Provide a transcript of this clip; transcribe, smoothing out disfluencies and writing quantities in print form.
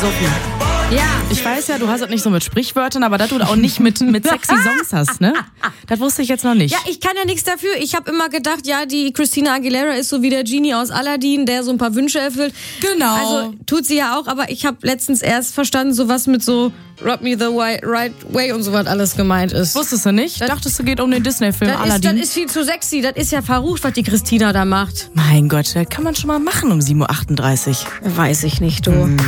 Sophie. Ja. Ich weiß ja, du hast das nicht so mit Sprichwörtern, aber dass du auch nicht mit sexy Songs hast, ne? Das wusste ich jetzt noch nicht. Ja, ich kann ja nichts dafür. Ich habe immer gedacht, ja, die Christina Aguilera ist so wie der Genie aus Aladdin, der so ein paar Wünsche erfüllt. Genau. Also tut sie ja auch, aber ich habe letztens erst verstanden, sowas mit so Rub Me the Right Way und so was alles gemeint ist. Wusstest du nicht? Dachtest du, geht um den Disney-Film Aladdin? Das ist viel zu sexy. Das ist ja verrucht, was die Christina da macht. Mein Gott, das kann man schon mal machen um 7:38 Uhr. Weiß ich nicht, du.